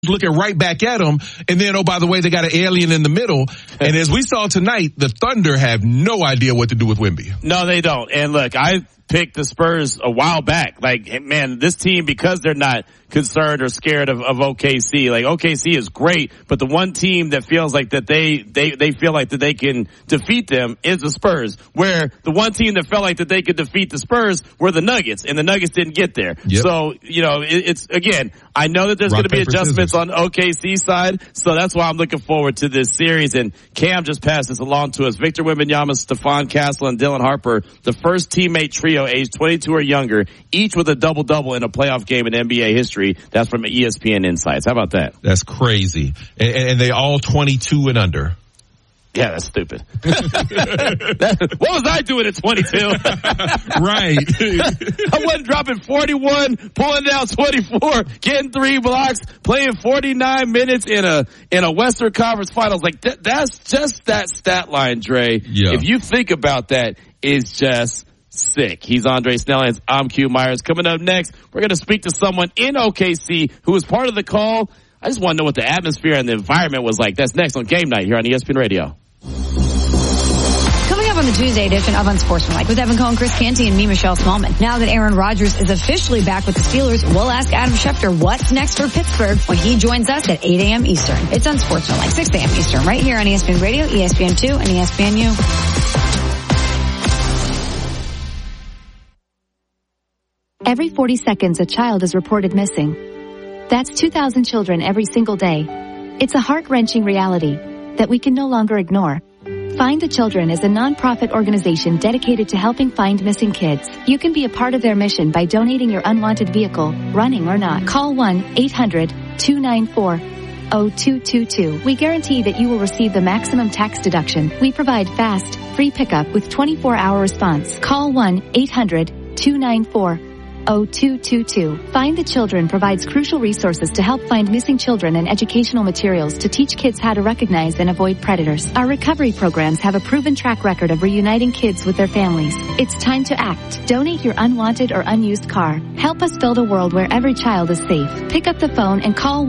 looking right back at them, and then, oh, by the way, they got an alien in the middle. And as we saw tonight, the Thunder have no idea what to do with Wemby. No, they don't. And look, I picked the Spurs a while back. Like, man, this team, because they're not concerned or scared of OKC. Like, OKC is great, but the one team that feels like that they feel like that they can defeat them is the Spurs. Where the one team that felt like that they could defeat the Spurs were the Nuggets, and the Nuggets didn't get there. Yep. So, you know, it's again, I know that there's going to be adjustments on OKC side, so that's why I'm looking forward to this series. And Cam just passed this along to us. Victor Wembanyama, Stephon Castle, and Dylan Harper, the first teammate trio aged 22 or younger, each with a double-double in a playoff game in NBA history. That's from ESPN Insights. How about that? That's crazy. And they all 22 and under. Yeah, that's stupid. What was I doing at 22? Right. I wasn't dropping 41, pulling down 24, getting 3 blocks, playing 49 minutes in a Western Conference Finals. Like, that's just that stat line, Dre. Yeah. If you think about that, it's just sick. He's Andre Snellhands. I'm Q Myers. Coming up next, we're going to speak to someone in OKC who was part of the call. I just want to know what the atmosphere and the environment was like. That's next on Game Night here on ESPN Radio. Coming up on the Tuesday edition of Unsportsmanlike with Evan Cohen, Chris Canty, and me, Michelle Smallman. Now that Aaron Rodgers is officially back with the Steelers, we'll ask Adam Schefter what's next for Pittsburgh when he joins us at 8 a.m. Eastern. It's Unsportsmanlike, 6 a.m. Eastern, right here on ESPN Radio, ESPN2, and ESPNU. Every 40 seconds, a child is reported missing. That's 2,000 children every single day. It's a heart-wrenching reality that we can no longer ignore. Find the Children is a non-profit organization dedicated to helping find missing kids. You can be a part of their mission by donating your unwanted vehicle, running or not. Call 1-800-294-0222. We guarantee that you will receive the maximum tax deduction. We provide fast, free pickup with 24-hour response. Call 1-800-294-0222. Find the Children provides crucial resources to help find missing children and educational materials to teach kids how to recognize and avoid predators. Our recovery programs have a proven track record of reuniting kids with their families. It's time to act. Donate your unwanted or unused car. Help us build a world where every child is safe. Pick up the phone and call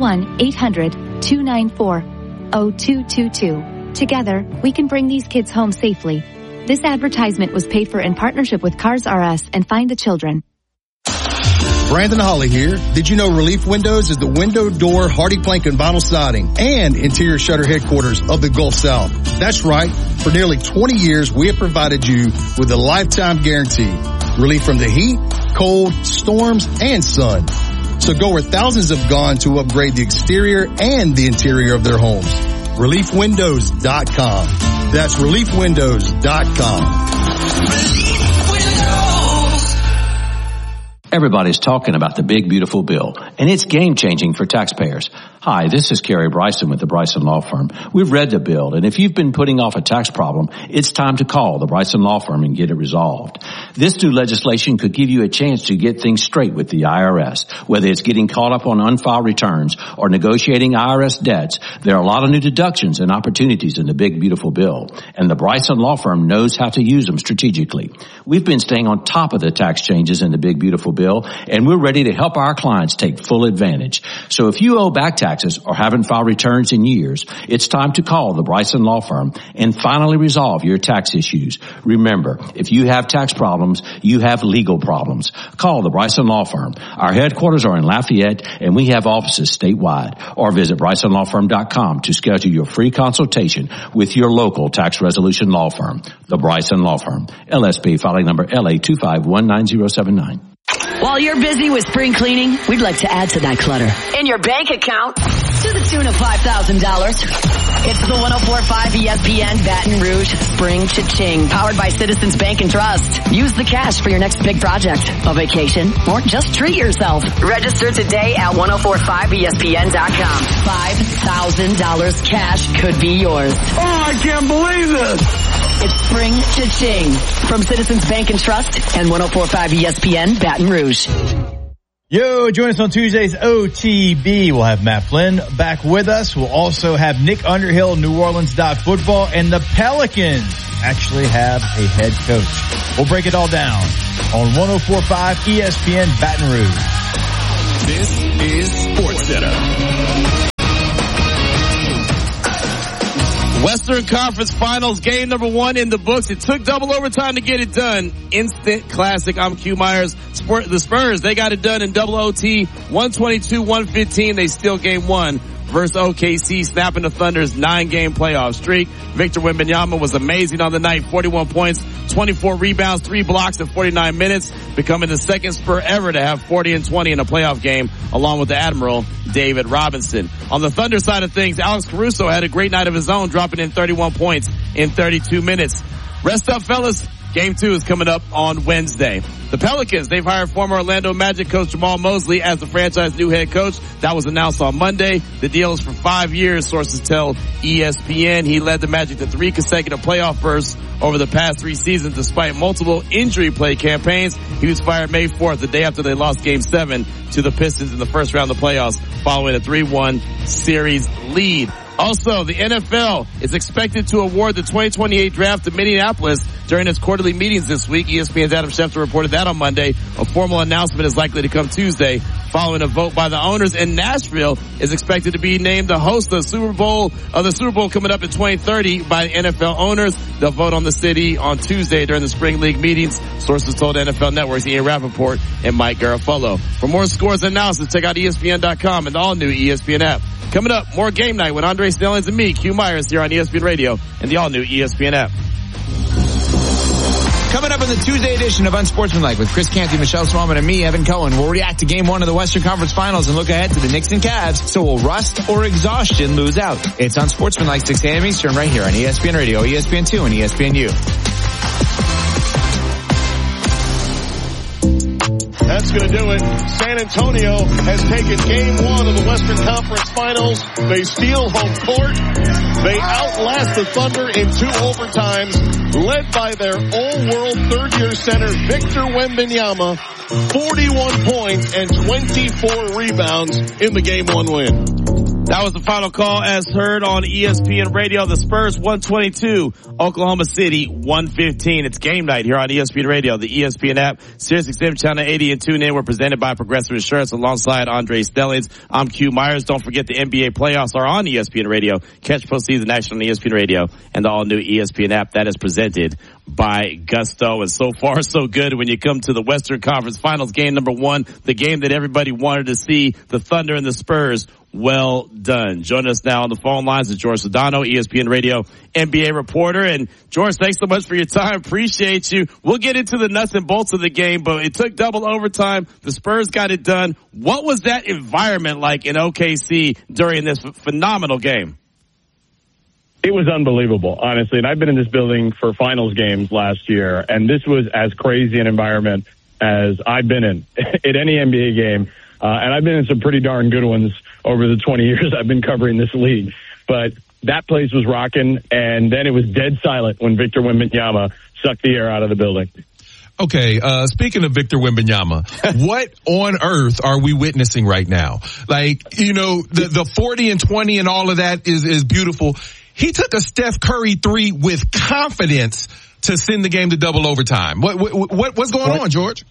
1-800-294-0222. Together, we can bring these kids home safely. This advertisement was paid for in partnership with Cars R Us and Find the Children. Brandon Holly here. Did you know Relief Windows is the window, door, hardy plank, and vinyl siding and interior shutter headquarters of the Gulf South? That's right. For nearly 20 years, we have provided you with a lifetime guarantee. Relief from the heat, cold, storms, and sun. So go where thousands have gone to upgrade the exterior and the interior of their homes. ReliefWindows.com. That's ReliefWindows.com. Everybody's talking about the big, beautiful bill, and it's game-changing for taxpayers. Hi, this is Kerry Bryson with the Bryson Law Firm. We've read the bill, and if you've been putting off a tax problem, it's time to call the Bryson Law Firm and get it resolved. This new legislation could give you a chance to get things straight with the IRS. Whether it's getting caught up on unfiled returns or negotiating IRS debts, there are a lot of new deductions and opportunities in the big, beautiful bill, and the Bryson Law Firm knows how to use them strategically. We've been staying on top of the tax changes in the big, beautiful bill, and we're ready to help our clients take full advantage. So if you owe back taxes or haven't filed returns in years, it's time to call the Bryson Law Firm and finally resolve your tax issues. Remember, if you have tax problems, you have legal problems. Call the Bryson Law Firm. Our headquarters are in Lafayette, and we have offices statewide. Or visit BrysonLawFirm.com to schedule your free consultation with your local tax resolution law firm. The Bryson Law Firm. LSP filing number LA2519079. While you're busy with spring cleaning, we'd like to add to that clutter in your bank account to the tune of $5,000. It's the 104.5 ESPN Baton Rouge Spring Cha-Ching, powered by Citizens Bank and Trust. Use the cash for your next big project, a vacation, or just treat yourself. Register today at 1045ESPN.com. $5,000 cash could be yours. Oh, I can't believe this. It's Spring Cha-Ching from Citizens Bank and Trust and 104.5 ESPN Baton Rouge. Yo, join us on Tuesday's OTB. We'll have Matt Flynn back with us. We'll also have Nick Underhill, New Orleans Football, and the Pelicans actually have a head coach. We'll break it all down on 104.5 ESPN Baton Rouge. This is SportsCenter. Western Conference Finals game number 1 in the books. It took double overtime to get it done. Instant classic. I'm Q Myers. The Spurs, they got it done in double OT. 122-115. They steal game 1 versus OKC, snapping the Thunder's 9-game playoff streak. Victor Wembanyama was amazing on the night. 41 points, 24 rebounds, 3 blocks in 49 minutes, becoming the second Spur ever to have 40 and 20 in a playoff game, along with the Admiral, David Robinson. On the Thunder side of things, Alex Caruso had a great night of his own, dropping in 31 points in 32 minutes. Rest up, fellas. Game 2 is coming up on Wednesday. The Pelicans, they've hired former Orlando Magic coach Jamal Mosley as the franchise new head coach. That was announced on Monday. The deal is for 5 years, sources tell ESPN. He led the Magic to 3 consecutive playoff bursts over the past 3 seasons despite multiple injury play campaigns. He was fired May 4th, the day after they lost Game 7 to the Pistons in the first round of the playoffs following a 3-1 series lead. Also, the NFL is expected to award the 2028 draft to Minneapolis during its quarterly meetings this week. ESPN's Adam Schefter reported that on Monday. A formal announcement is likely to come Tuesday following a vote by the owners, and Nashville is expected to be named the host of the Super Bowl coming up in 2030 by the NFL owners. They'll vote on the city on Tuesday during the Spring League meetings. Sources told NFL Network's Ian Rappaport and Mike Garafolo. For more scores and analysis, check out ESPN.com and the all-new ESPN app. Coming up, more Game Night with Andre Stellings and me, Q Myers, here on ESPN Radio and the all-new ESPN app. Coming up on the Tuesday edition of Unsportsmanlike with Chris Canty, Michelle Smallman, and me, Evan Cohen, we'll react to Game 1 of the Western Conference Finals and look ahead to the Knicks and Cavs. So will rust or exhaustion lose out? It's Unsportsmanlike, 6 a.m. Eastern, right here on ESPN Radio, ESPN2, and ESPNU. That's going to do it. San Antonio has taken Game 1 of the Western Conference Finals. They steal home court. They outlast the Thunder in 2 overtimes, led by their all-world third-year center, Victor Wembanyama, 41 points and 24 rebounds in the Game 1 win. That was the final call as heard on ESPN Radio. The Spurs 122, Oklahoma City 115. It's Game Night here on ESPN Radio, the ESPN app, SiriusXM Channel 80 and tune in. We're presented by Progressive Insurance alongside Andre Stellings. I'm Q Myers. Don't forget the NBA playoffs are on ESPN Radio. Catch postseason action on ESPN Radio and the all-new ESPN app that is presented by Gusto. And so far, so good when you come to the Western Conference Finals game number 1, the game that everybody wanted to see, the Thunder and the Spurs. Well done. Joining us now on the phone lines is George Sedano, ESPN Radio NBA reporter. And George, thanks so much for your time. Appreciate you. We'll get into the nuts and bolts of the game, but it took double overtime. The Spurs got it done. What was that environment like in OKC during this phenomenal game? It was unbelievable, honestly. And I've been in this building for finals games last year, and this was as crazy an environment as I've been in at any NBA game. And I've been in some pretty darn good ones over the 20 years I've been covering this league. But that place was rocking, and then it was dead silent when Victor Wembanyama sucked the air out of the building. Okay, speaking of Victor Wembanyama, what on earth are we witnessing right now? Like, you know, the 40 and 20 and all of that is beautiful. He took a Steph Curry 3 with confidence to send the game to double overtime. What's going on, George?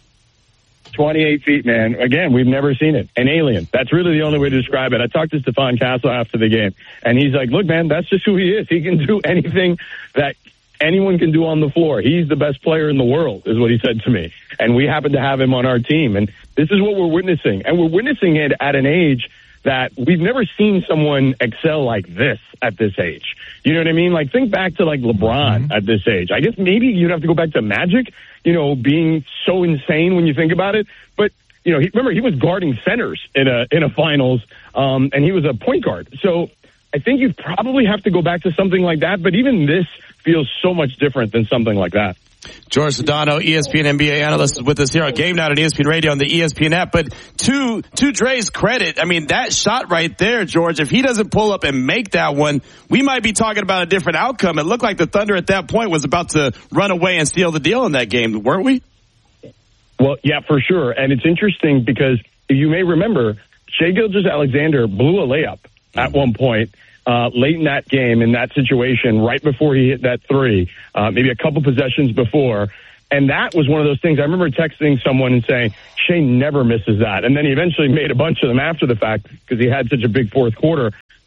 28 feet, man. Again, we've never seen it. An alien. That's really the only way to describe it. I talked to Stephon Castle after the game, and he's like, look, man, that's just who he is. He can do anything that anyone can do on the floor. He's the best player in the world, is what he said to me. And we happen to have him on our team. And this is what we're witnessing. And we're witnessing it at an age that we've never seen someone excel like this at this age. You know what I mean? Like, think back to, like, LeBron at this age. I guess maybe you'd have to go back to Magic, you know, being so insane when you think about it. But, you know, remember, he was guarding centers in a finals, and he was a point guard. So I think you probably have to go back to something like that. But even this feels so much different than something like that. George Sedano, ESPN NBA analyst, is with us here on Game Night on ESPN Radio and the ESPN app. But to Dre's credit, I mean, that shot right there, George, if he doesn't pull up and make that one, we might be talking about a different outcome. It looked like the Thunder at that point was about to run away and seal the deal in that game, weren't we? Well, yeah, for sure. And it's interesting because you may remember Shai Gilgeous-Alexander blew a layup at one point. Late in that game, in that situation, right before he hit that 3, maybe a couple possessions before. And that was one of those things. I remember texting someone and saying, Shai never misses that. And then he eventually made a bunch of them after the fact because he had such a big fourth quarter.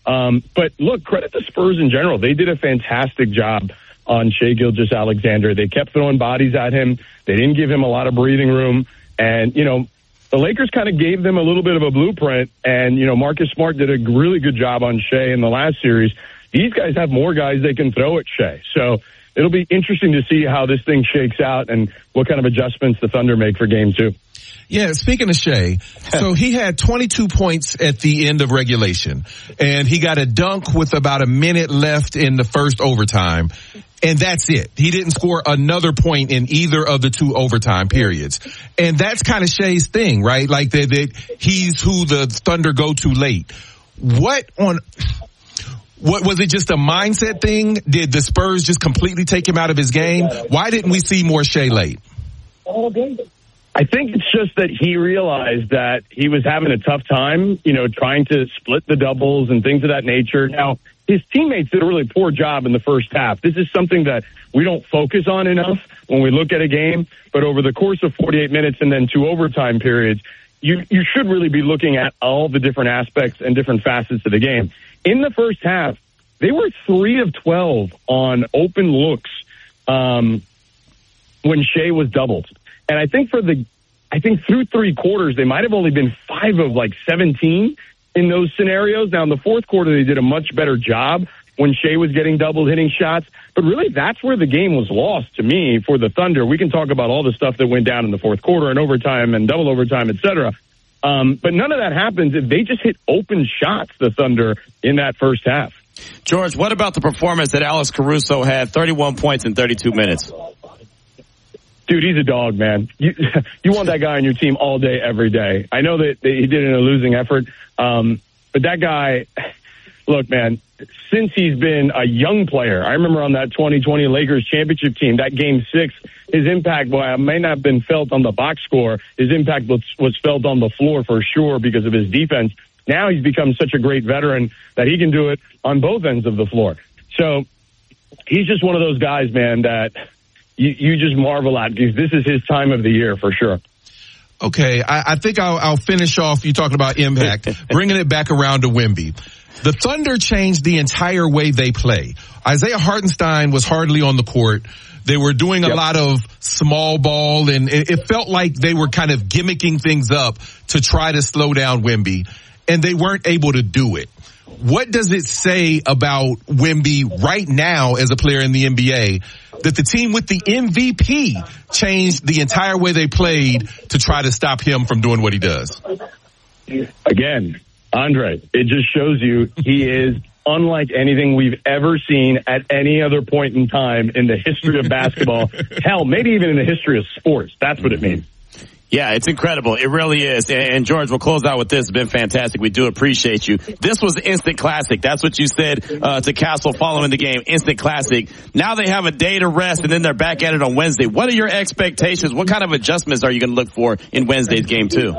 But look, credit the Spurs in general. They did a fantastic job on Shai Gilgeous-Alexander. They kept throwing bodies at him. They didn't give him a lot of breathing room. And, you know, the Lakers kind of gave them a little bit of a blueprint. And, you know, Marcus Smart did a really good job on Shai in the last series. These guys have more guys they can throw at Shai. So it'll be interesting to see how this thing shakes out and what kind of adjustments the Thunder make for game 2. Yeah, speaking of Shai, so he had 22 points at the end of regulation, and he got a dunk with about a minute left in the first overtime, and that's it. He didn't score another point in either of the 2 overtime periods. And that's kind of Shai's thing, right? Like that he's who the Thunder go to late. What was it, just a mindset thing? Did the Spurs just completely take him out of his game? Why didn't we see more Shai late? I think it's just that he realized that he was having a tough time, you know, trying to split the doubles and things of that nature. Now, his teammates did a really poor job in the first half. This is something that we don't focus on enough when we look at a game, but over the course of 48 minutes and then 2 overtime periods, you should really be looking at all the different aspects and different facets of the game. In the first half, they were 3 of 12 on open looks when Shai was doubled. And I think through 3 quarters, they might have only been 5 of 17 in those scenarios. Now, in the fourth quarter, they did a much better job when Shai was getting doubled, hitting shots. But really, that's where the game was lost to me for the Thunder. We can talk about all the stuff that went down in the fourth quarter and overtime and double overtime, et cetera. But none of that happens if they just hit open shots, the Thunder, in that first half. George, what about the performance that Alex Caruso had, 31 points in 32 minutes? Dude, he's a dog, man. You want that guy on your team all day, every day. I know that he did it in a losing effort, but that guy, look, man, since he's been a young player, I remember on that 2020 Lakers championship team, that game 6, his impact, it may not have been felt on the box score. His impact was felt on the floor for sure because of his defense. Now he's become such a great veteran that he can do it on both ends of the floor. So he's just one of those guys, man, that you just marvel at, because this is his time of the year for sure. Okay, I think I'll finish off you talking about impact, bringing it back around to Wemby. The Thunder changed the entire way they play. Isaiah Hartenstein was hardly on the court. They were doing a lot of small ball, and it felt like they were kind of gimmicking things up to try to slow down Wemby, and they weren't able to do it. What does it say about Wemby right now as a player in the NBA that the team with the MVP changed the entire way they played to try to stop him from doing what he does? Again, Andre, it just shows you he is unlike anything we've ever seen at any other point in time in the history of basketball. Hell, maybe even in the history of sports. That's what it means. Yeah, it's incredible. It really is. And George, we'll close out with this. It's been fantastic. We do appreciate you. This was instant classic. That's what you said to Castle following the game. Instant classic. Now they have a day to rest, and then they're back at it on Wednesday. What are your expectations? What kind of adjustments are you going to look for in Wednesday's game, too?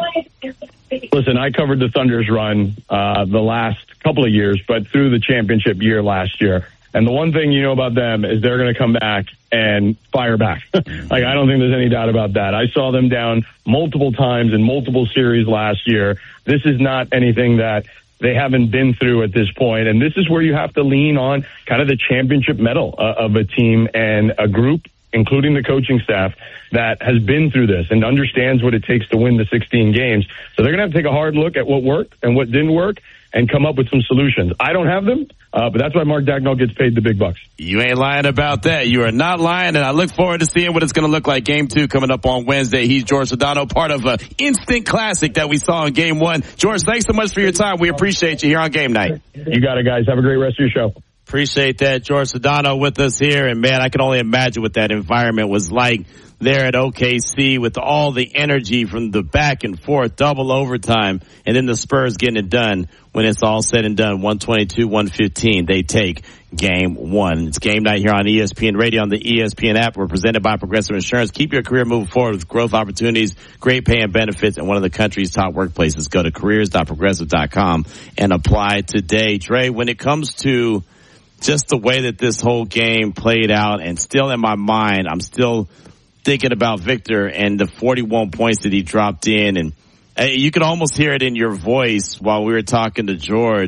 Listen, I covered the Thunder's run the last couple of years, but through the championship year last year. And the one thing you know about them is they're going to come back and fire back. I don't think there's any doubt about that. I saw them down multiple times in multiple series last year. This is not anything that they haven't been through at this point. And this is where you have to lean on kind of the championship mettle of a team and a group, including the coaching staff, that has been through this and understands what it takes to win the 16 games. So they're going to have to take a hard look at what worked and what didn't work and come up with some solutions. I don't have them, but that's why Mark Dagnall gets paid the big bucks. You ain't lying about that. You are not lying, and I look forward to seeing what it's going to look like. Game 2 coming up on Wednesday. He's George Sedano, part of an instant classic that we saw in Game 1. George, thanks so much for your time. We appreciate you here on Game Night. You got it, guys. Have a great rest of your show. Appreciate that. George Sedano with us here, and man, I can only imagine what that environment was like there at OKC with all the energy from the back and forth, double overtime, and then the Spurs getting it done when it's all said and done. 122-115, they take Game 1. It's Game Night here on ESPN Radio, on the ESPN app. We're presented by Progressive Insurance. Keep your career moving forward with growth opportunities, great pay and benefits, and one of the country's top workplaces. Go to careers.progressive.com and apply today. Dre, when it comes to just the way that this whole game played out, and still in my mind, I'm still thinking about Victor and the 41 points that he dropped in, and you could almost hear it in your voice while we were talking to George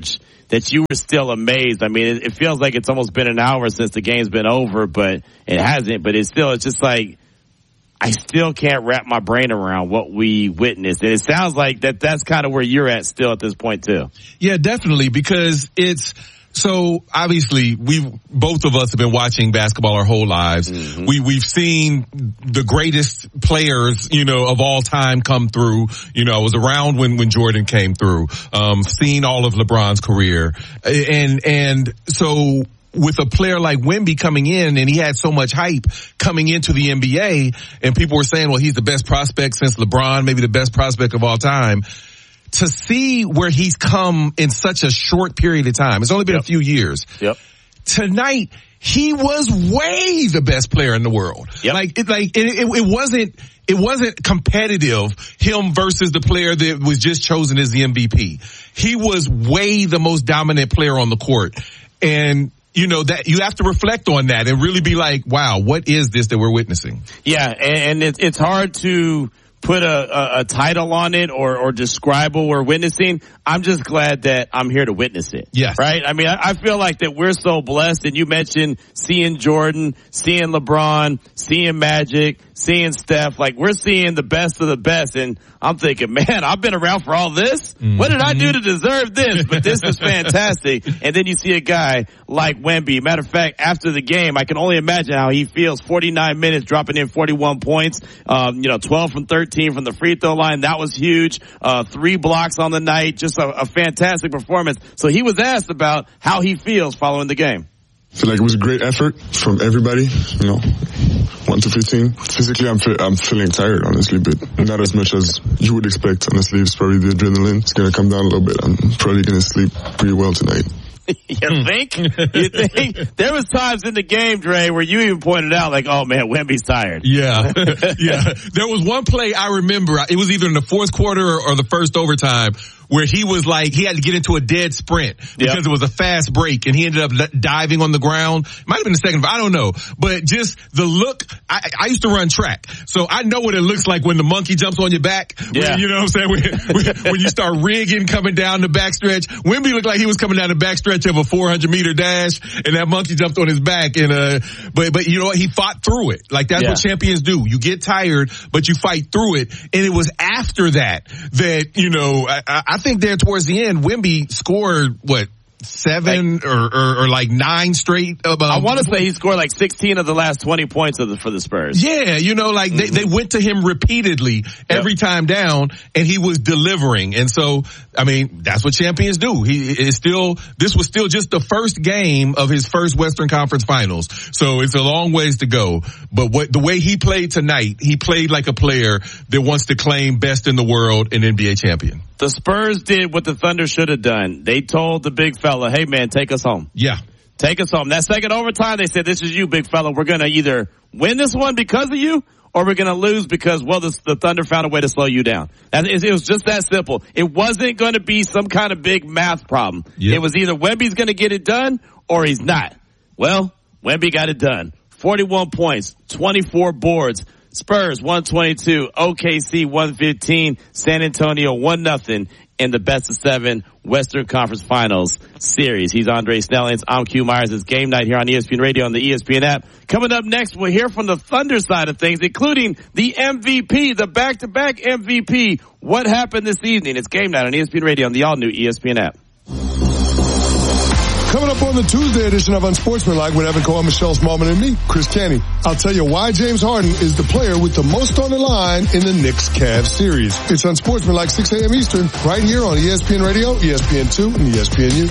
that you were still amazed. I mean, it feels like it's almost been an hour since the game's been over, but it hasn't. But it's just like, I still can't wrap my brain around what we witnessed. And it sounds like that's kind of where you're at still at this point too. Yeah, definitely, because so obviously both of us have been watching basketball our whole lives. Mm-hmm. We've seen the greatest players, of all time come through. I was around when Jordan came through, seen all of LeBron's career. And so with a player like Wemby coming in, and he had so much hype coming into the NBA, and people were saying, well, he's the best prospect since LeBron, maybe the best prospect of all time. To see where he's come in such a short period of time, it's only been a few years. Yep. Tonight, he was way the best player in the world. Yep. It wasn't competitive, him versus the player that was just chosen as the MVP. He was way the most dominant player on the court. And that you have to reflect on that and really be like, wow, what is this that we're witnessing? Yeah. And it's hard to put a title on it or describe what we're witnessing. I'm just glad that I'm here to witness it. Yes. Right? I mean, I feel like that we're so blessed, and you mentioned seeing Jordan, seeing LeBron, seeing Magic, seeing Steph. Like, we're seeing the best of the best, and I'm thinking, man, I've been around for all this? Mm-hmm. What did I do to deserve this? But this is fantastic. And then you see a guy like Wemby. Matter of fact, after the game, I can only imagine how he feels. 49 minutes, dropping in 41 points, 12 from 13 from the free throw line. That was huge. 3 blocks on the night. Just a fantastic performance. So he was asked about how he feels following the game. I feel like it was a great effort from everybody, 1 to 15. Physically, I'm feeling tired, honestly, but not as much as you would expect. Honestly, it's probably the adrenaline. It's going to come down a little bit. I'm probably going to sleep pretty well tonight. You think? There was times in the game, Dre, where you even pointed out, like, oh man, Wemby's tired. Yeah. Yeah. There was one play I remember. It was either in the fourth quarter or the first overtime, where he was like, he had to get into a dead sprint because it was a fast break, and he ended up diving on the ground. Might have been the second, I don't know. But just the look, I used to run track, so I know what it looks like when the monkey jumps on your back. Yeah. When, you know what I'm saying? When you start rigging coming down the backstretch. Wemby looked like he was coming down the backstretch of a 400-meter dash, and that monkey jumped on his back. And but you know what? He fought through it. Like, that's what champions do. You get tired, but you fight through it. And it was after that, I think there towards the end, Wemby scored, 7 or like 9 straight. I want to say he scored like 16 of the last 20 points for the Spurs. Yeah, they went to him repeatedly every time down, and he was delivering. And so, I mean, that's what champions do. This was still just the first game of his first Western Conference Finals. So it's a long ways to go. But the way he played tonight, he played like a player that wants to claim best in the world and NBA champion. The Spurs did what the Thunder should have done. They told the big fella, hey man, take us home. Yeah. Take us home. That second overtime, they said, this is you, big fella. We're going to either win this one because of you, or we're going to lose because, the Thunder found a way to slow you down. It was just that simple. It wasn't going to be some kind of big math problem. Yep. It was either Wemby's going to get it done or he's not. Well, Wemby got it done. 41 points, 24 boards. Spurs 122, OKC 115, San Antonio 1-0 in the best of 7 Western Conference Finals series. He's Andre Snellings. I'm Q Myers. It's game night here on ESPN Radio and the ESPN app. Coming up next, we'll hear from the Thunder side of things, including the MVP, the back-to-back MVP. What happened this evening? It's game night on ESPN Radio and the all-new ESPN app. Coming up on the Tuesday edition of Unsportsmanlike with Evan Cohen, Michelle Smallman, and me, Chris Canty. I'll tell you why James Harden is the player with the most on the line in the Knicks-Cavs series. It's Unsportsmanlike 6 a.m. Eastern, right here on ESPN Radio, ESPN2, and ESPNU.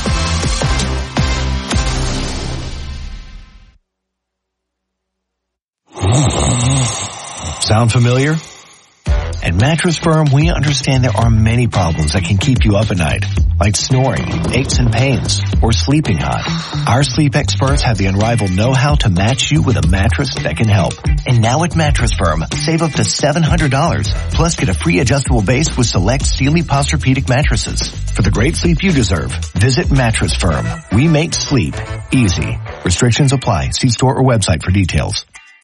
Sound familiar? At Mattress Firm, we understand there are many problems that can keep you up at night, like snoring, aches and pains, or sleeping hot. Our sleep experts have the unrivaled know-how to match you with a mattress that can help. And now at Mattress Firm, save up to $700, plus get a free adjustable base with select Sealy Posturepedic mattresses. For the great sleep you deserve, visit Mattress Firm. We make sleep easy. Restrictions apply. See store or website for details.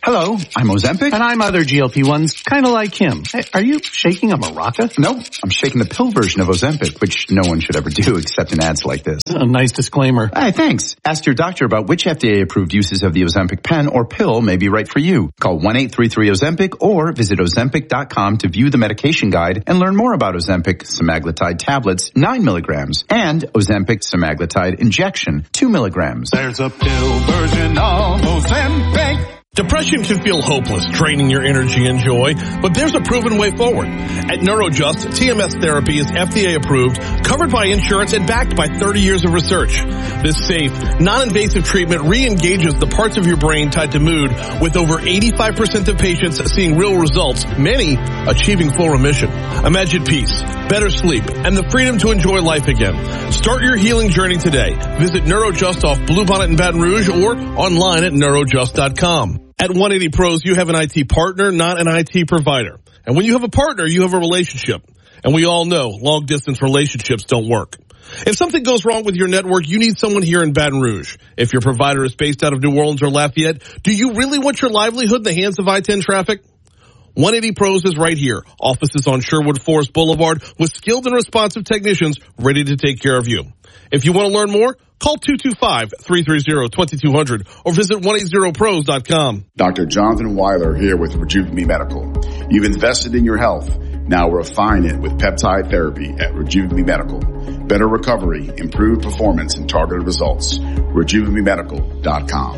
Hello, I'm Ozempic. And I'm other GLP-1s, kind of like him. Hey, are you shaking a maraca? No, I'm shaking the pill version of Ozempic, which no one should ever do except in ads like this. A nice disclaimer. Hey, thanks. Ask your doctor about which FDA-approved uses of the Ozempic pen or pill may be right for you. Call 1-833-OZEMPIC or visit Ozempic.com to view the medication guide and learn more about Ozempic semaglutide tablets, 9 milligrams, and Ozempic semaglutide injection, 2 milligrams. There's a pill version of Ozempic. Depression can feel hopeless, draining your energy and joy, but there's a proven way forward. At NeuroJust, TMS therapy is FDA approved, covered by insurance, and backed by 30 years of research. This safe, non-invasive treatment re-engages the parts of your brain tied to mood, with over 85% of patients seeing real results, many achieving full remission. Imagine peace, better sleep, and the freedom to enjoy life again. Start your healing journey today. Visit NeuroJust off Bluebonnet in Baton Rouge or online at neurojust.com. At 180 Pros, you have an IT partner, not an IT provider. And when you have a partner, you have a relationship. And we all know long-distance relationships don't work. If something goes wrong with your network, you need someone here in Baton Rouge. If your provider is based out of New Orleans or Lafayette, do you really want your livelihood in the hands of I-10 traffic? 180 Pros is right here. Offices on Sherwood Forest Boulevard with skilled and responsive technicians ready to take care of you. If you want to learn more, call 225-330-2200 or visit 180pros.com. Dr. Jonathan Weiler here with Rejuve Me Medical. You've invested in your health. Now refine it with peptide therapy at Rejuve Me Medical. Better recovery, improved performance, and targeted results. RejuveMeMedical.com.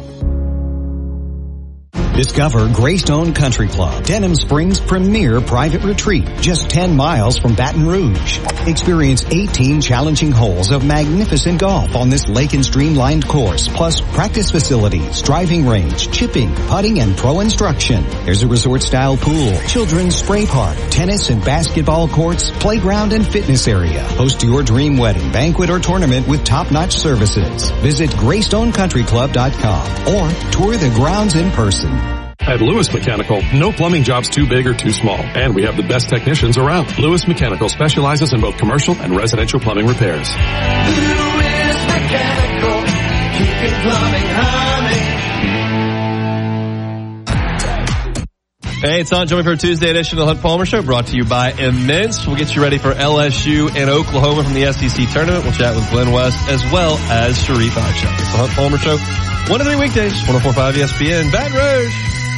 Discover Greystone Country Club, Denham Springs' premier private retreat, just 10 miles from Baton Rouge. Experience 18 challenging holes of magnificent golf on this lake and streamlined course, plus practice facilities, driving range, chipping, putting, and pro instruction. There's a resort-style pool, children's spray park, tennis and basketball courts, playground and fitness area. Host your dream wedding, banquet, or tournament with top-notch services. Visit GreystonCountryClub.com or tour the grounds in person. At Lewis Mechanical, no plumbing job's too big or too small, and we have the best technicians around. Lewis Mechanical specializes in both commercial and residential plumbing repairs. Lewis Mechanical, keeping plumbing humming. Hey, it's on. Join me for a Tuesday edition of the Hunt Palmer Show, brought to you by Immense. We'll get you ready for LSU and Oklahoma from the SEC tournament. We'll chat with Glenn West as well as Sharif Akshay. It's the Hunt Palmer Show, 1 to 3 weekdays, 104.5 ESPN, Baton Rouge.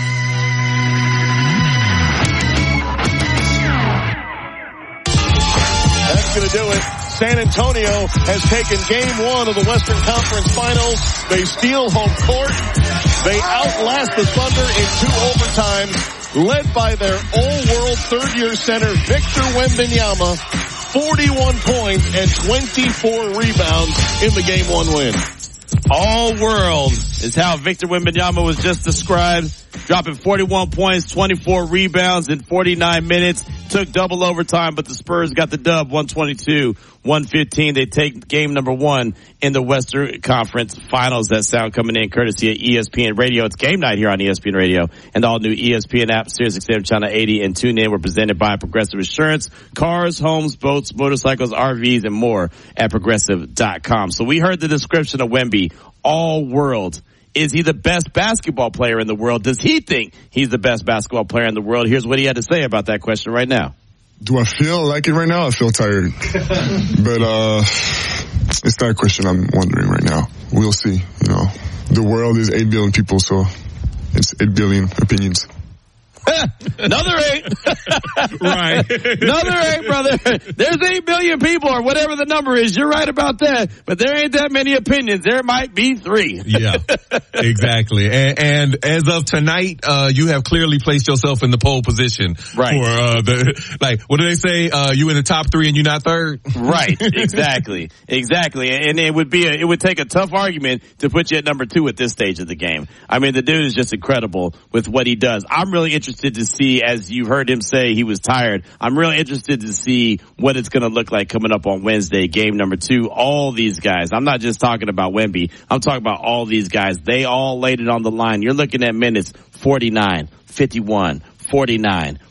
That's going to do it. San Antonio has taken game 1 of the Western Conference Finals. They steal home court. They outlast the Thunder in 2 overtimes, led by their all-world third-year center, Victor Wembanyama, 41 points and 24 rebounds in the game 1 win. All world is how Victor Wembanyama was just described, dropping 41 points, 24 rebounds in 49 minutes. Took double overtime, but the Spurs got the dub, 122-115. They take game number 1 in the Western Conference Finals. That sound coming in courtesy of ESPN Radio. It's game night here on ESPN Radio and the all new ESPN app, SiriusXM Channel 80, and TuneIn. We're presented by Progressive Insurance, cars, homes, boats, motorcycles, RVs, and more at Progressive.com. So we heard the description of Wemby, all world. Is he the best basketball player in the world? Does he think he's the best basketball player in the world? Here's what he had to say about that question right now. Do I feel like it right now? I feel tired. But it's not a question I'm wondering right now. We'll see. You know, the world is 8 billion people, so it's 8 billion opinions. Another 8. Right. Another 8, brother. There's 8 billion people or whatever the number is. You're right about that. But there ain't that many opinions. There might be 3. Yeah, exactly. And as of tonight, you have clearly placed yourself in the pole position. Right. For, what do they say? You in the top 3 and you not third? Right. Exactly. Exactly. And it would take a tough argument to put you at number 2 at this stage of the game. I mean, the dude is just incredible with what he does. I'm really interested to see, as you heard him say he was tired, I'm really interested to see what it's going to look like coming up on Wednesday, game number 2. All these guys, I'm not just talking about Wemby, I'm talking about all these guys. They all laid it on the line. You're looking at minutes 49, 51, 49,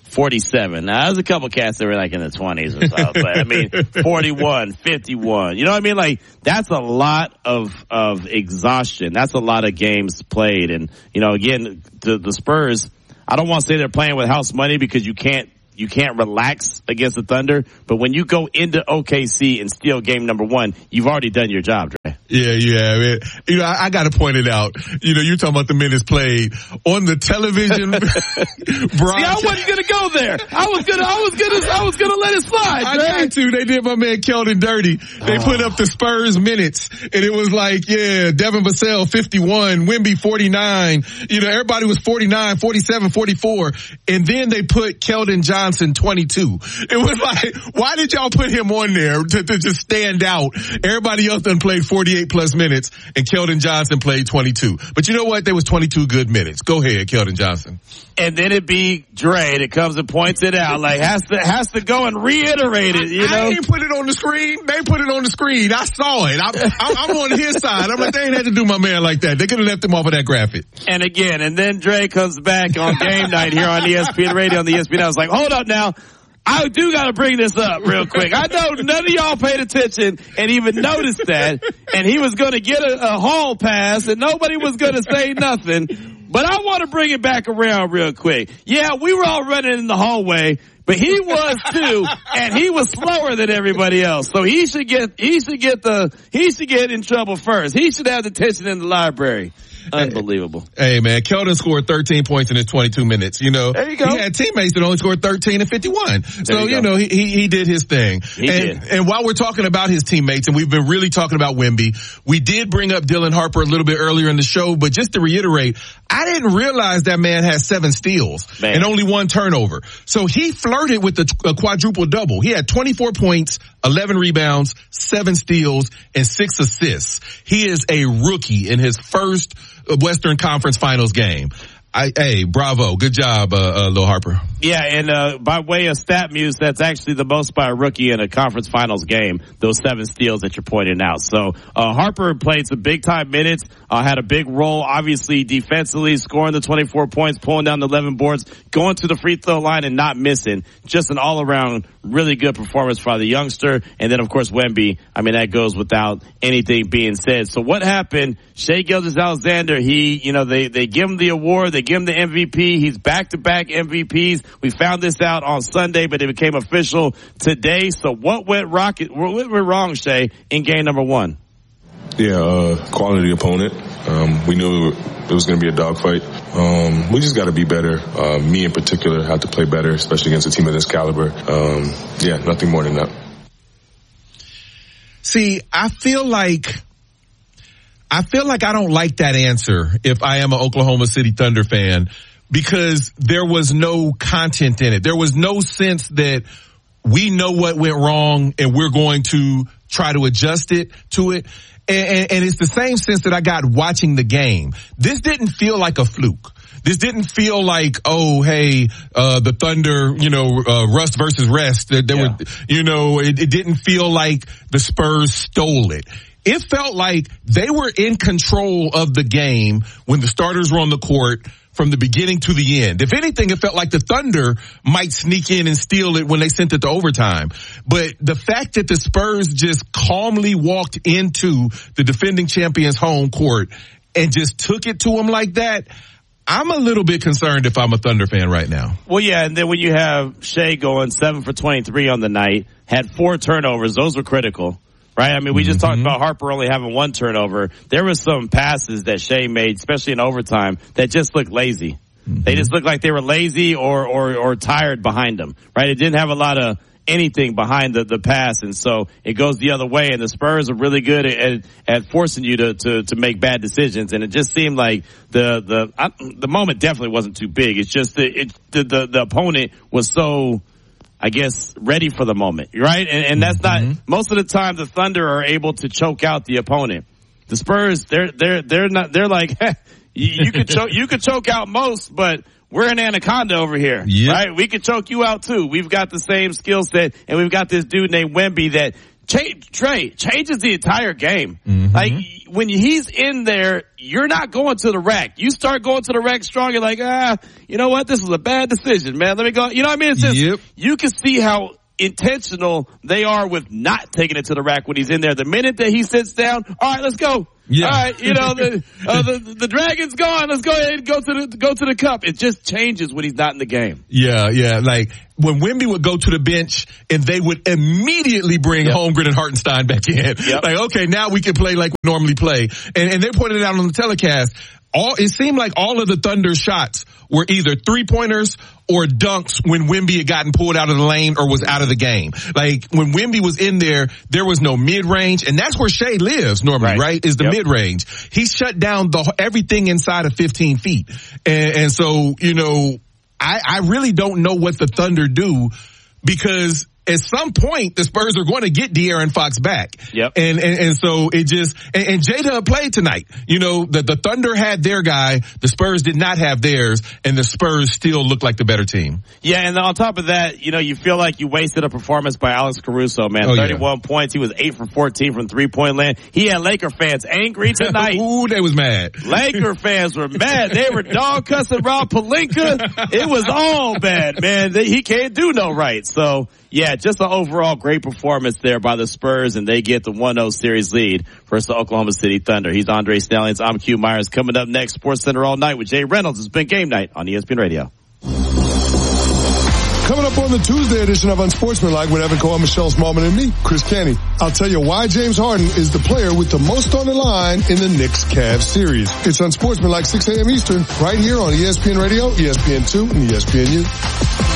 47. Now, there's a couple cats that were like in the 20s or so, but I mean, 41, 51. You know what I mean? Like, that's a lot of exhaustion. That's a lot of games played. And, you know, again, the Spurs, I don't want to say they're playing with house money because you can't relax against the Thunder, but when you go into OKC and steal game number 1, you've already done your job, Dre. Yeah, man. You know, I gotta point it out. You know, you're talking about the minutes played on the television. See, I wasn't gonna go there. I was gonna let it slide, I Dre. got to. They did my man Keldon dirty. They put up the Spurs minutes, and it was like, yeah, Devin Vassell 51, Wemby 49. You know, everybody was 49, 47, 44, and then they put Keldon Johnson 22. It was like, why did y'all put him on there to just stand out? Everybody else done played 48 plus minutes, and Keldon Johnson played 22. But you know what? There was 22 good minutes. Go ahead, Keldon Johnson. And then it be Dre that comes and points it out, like has to go and reiterate it, you know? I didn't put it on the screen. They put it on the screen. I saw it. I'm on his side. I'm like, they ain't had to do my man like that. They could have left him off of that graphic. And again, and then Dre comes back on game night here on ESPN Radio on the ESPN. I was like, hold up now. I do gotta bring this up real quick. I know none of y'all paid attention and even noticed that, and he was gonna get a hall pass and nobody was gonna say nothing, but I want to bring it back around real quick. Yeah, we were all running in the hallway, but he was too, and he was slower than everybody else. So he should get in trouble first. He should have detention in the library. Unbelievable. Hey man, Keldon scored 13 points in his 22 minutes. You know, there you go. He had teammates that only scored 13 and 51. So, you know, he did his thing. And while we're talking about his teammates, and we've been really talking about Wemby, we did bring up Dylan Harper a little bit earlier in the show, but just to reiterate, I didn't realize that man has 7 steals and only 1 turnover. So he flirted with a quadruple double. He had 24 points, 11 rebounds, 7 steals, and 6 assists. He is a rookie in his first Western Conference Finals game. Hey, bravo. Good job, Lil Harper. Yeah, and by way of stat muse, that's actually the most by a rookie in a conference finals game, those 7 steals that you're pointing out. So Harper played some big-time minutes, had a big role, obviously, defensively, scoring the 24 points, pulling down the 11 boards, going to the free throw line and not missing. Just an all-around really good performance by the youngster. And then, of course, Wemby, I mean, that goes without anything being said. So what happened? Shai Gilgeous-Alexander, they give him the award, they give him the MVP. He's back-to-back MVPs. We found this out on Sunday, but it became official today. So what went wrong, Shai, in game number 1? Yeah, quality opponent. We knew it was going to be a dogfight. We just got to be better. Me in particular have to play better, especially against a team of this caliber. Yeah, nothing more than that. See, I feel like I don't like that answer if I am an Oklahoma City Thunder fan, because there was no content in it. There was no sense that we know what went wrong and we're going to try to adjust it to it. And it's the same sense that I got watching the game. This didn't feel like a fluke. This didn't feel like, oh, hey, the Thunder, rust versus rest. It didn't feel like the Spurs stole it. It felt like they were in control of the game when the starters were on the court from the beginning to the end. If anything, it felt like the Thunder might sneak in and steal it when they sent it to overtime. But the fact that the Spurs just calmly walked into the defending champions' home court and just took it to them like that, I'm a little bit concerned if I'm a Thunder fan right now. Well, yeah, and then when you have Shai going 7 for 23 on the night, had 4 turnovers, those were critical. Right? I mean, we just talked about Harper only having 1 turnover. There were some passes that Shai made, especially in overtime, that just looked lazy. They just looked like they were lazy or tired behind them. Right? It didn't have a lot of anything behind the pass, and so it goes the other way. And the Spurs are really good at forcing you to make bad decisions. And it just seemed like the moment definitely wasn't too big. It's just the opponent was so, I guess, ready for the moment, right? And that's not, most of the time the Thunder are able to choke out the opponent. The Spurs, they're not, they're like, you could choke out most, but we're an anaconda over here, right? We could choke you out too. We've got the same skill set, and we've got this dude named Wemby that changes the entire game. Like, when he's in there, you're not going to the rack. You start going to the rack strong, you're like, you know what? This is a bad decision, man. Let me go. You know what I mean? It's just, you can see how intentional they are with not taking it to the rack when he's in there. The minute that he sits down, all right, let's go. Yeah. All right, you know, the dragon's gone. Let's go ahead and go to the cup. It just changes when he's not in the game. Yeah. Like when Wemby would go to the bench and they would immediately bring Holmgren and Hartenstein back in. Like, okay, now we can play like we normally play. And they pointed it out on the telecast. It seemed like all of the Thunder shots were either 3-pointers or dunks when Wemby had gotten pulled out of the lane or was out of the game. Like when Wemby was in there, there was no mid-range, and that's where Shea lives normally, right? Is the mid-range. He shut down everything inside of 15 feet. And so, you know, I really don't know what the Thunder do, because at some point the Spurs are going to get De'Aaron Fox back. And so it just, and J-Dub played tonight. You know, the Thunder had their guy, the Spurs did not have theirs, and the Spurs still look like the better team. Yeah, and on top of that, you know, you feel like you wasted a performance by Alex Caruso, man. 31 points. He was 8 for 14 from 3-point land. He had Laker fans angry tonight. Ooh, they was mad. Laker fans were mad. They were dog cussing Rob Pelinka. It was all bad, man. He can't do no right. So, yeah, just an overall great performance there by the Spurs, and they get the 1-0 series lead versus the Oklahoma City Thunder. He's Andre Snellians. I'm Q Myers. Coming up next, Sports Center all night with Jay Reynolds. It's been Game Night on ESPN Radio. Coming up on the Tuesday edition of Unsportsmanlike with Evan Cohen, Michelle Smallman, and me, Chris Canty. I'll tell you why James Harden is the player with the most on the line in the Knicks-Cavs series. It's Unsportsmanlike 6 a.m. Eastern, right here on ESPN Radio, ESPN2, and ESPNU.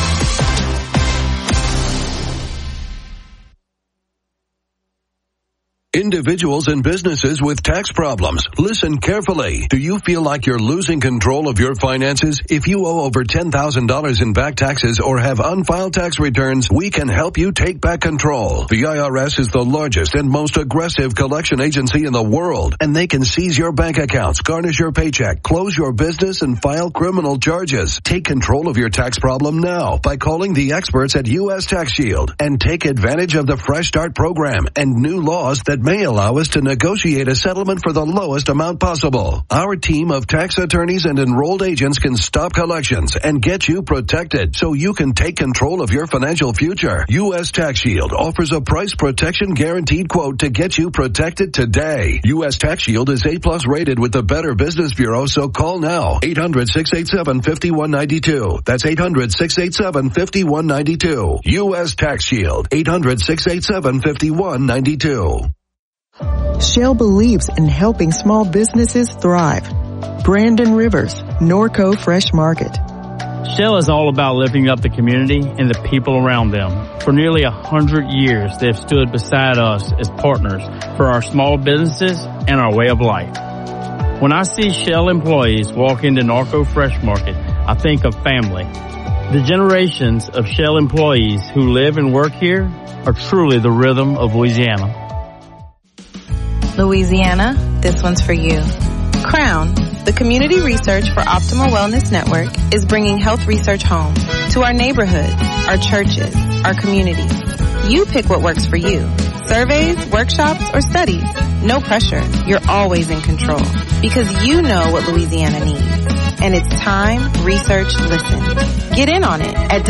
Individuals and businesses with tax problems, listen carefully. Do you feel like you're losing control of your finances? If you owe over $10,000 in back taxes or have unfiled tax returns, we can help you take back control. The IRS is the largest and most aggressive collection agency in the world, and they can seize your bank accounts, garnish your paycheck, close your business, and file criminal charges. Take control of your tax problem now by calling the experts at U.S. Tax Shield, and take advantage of the Fresh Start program and new laws that may allow us to negotiate a settlement for the lowest amount possible. Our team of tax attorneys and enrolled agents can stop collections and get you protected so you can take control of your financial future. U.S. Tax Shield offers a price protection guaranteed quote to get you protected today. U.S. Tax Shield is A+ rated with the Better Business Bureau, so call now. 800-687-5192. That's 800-687-5192. U.S. Tax Shield. 800-687-5192. Shell believes in helping small businesses thrive. Brandon Rivers, Norco Fresh Market. Shell is all about lifting up the community and the people around them. For nearly 100 years, they've stood beside us as partners for our small businesses and our way of life. When I see Shell employees walk into Norco Fresh Market, I think of family. The generations of Shell employees who live and work here are truly the rhythm of Louisiana. Louisiana, this one's for you. Crown, the community research for Optimal Wellness Network, is bringing health research home to our neighborhoods, our churches, our communities. You pick what works for you. Surveys, workshops, or studies. No pressure. You're always in control because you know what Louisiana needs. And it's time, research, listen. Get in on it at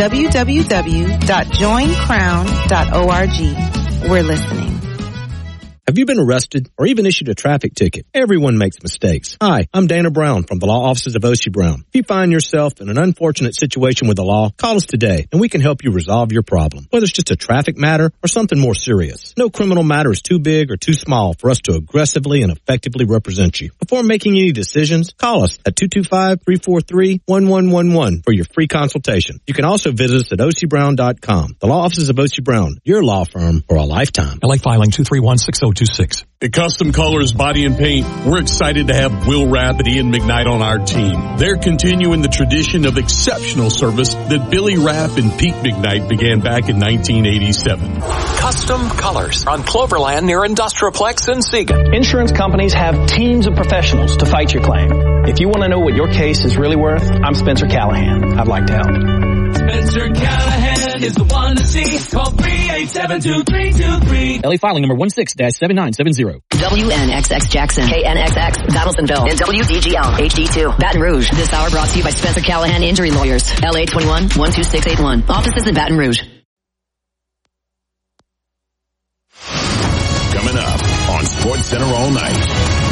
www.joincrown.org. We're listening. Have you been arrested or even issued a traffic ticket? Everyone makes mistakes. Hi, I'm Dana Brown from the law offices of Oshie Brown. If you find yourself in an unfortunate situation with the law, call us today and we can help you resolve your problem, whether it's just a traffic matter or something more serious. No criminal matter is too big or too small for us to aggressively and effectively represent you. Before making any decisions, call us at 225-343-1111 for your free consultation. You can also visit us at OCBrown.com. The law offices of Oshie Brown, your law firm for a lifetime. LA filing 231-6026. At Custom Colors Body and Paint, we're excited to have Will Rapp and Ian McKnight on our team. They're continuing the tradition of exceptional service that Billy Rapp and Pete McKnight began back in 1987. Custom Colors on Cloverland near Industrialplex in Seagan. Insurance companies have teams of professionals to fight your claim. If you want to know what your case is really worth, I'm Spencer Callahan. I'd like to help. Spencer Callahan Callahan is the one to see. Call 387-2323. LA filing number 16-7970. WNXX Jackson, KNXX Donaldsonville, and WDGL HD2 Baton Rouge. This hour brought to you by Spencer Callahan Injury Lawyers. LA 21-12681. Offices in Baton Rouge. Coming up on SportsCenter all night.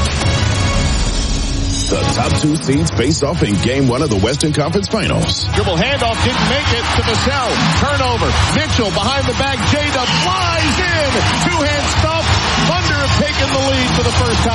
The top two seeds face off in Game 1 of the Western Conference Finals. Dribble handoff, didn't make it to Vassell. Turnover. Mitchell behind the back. J-Dub flies in. Two-hand stuff. Thunder have taken the lead for the first time.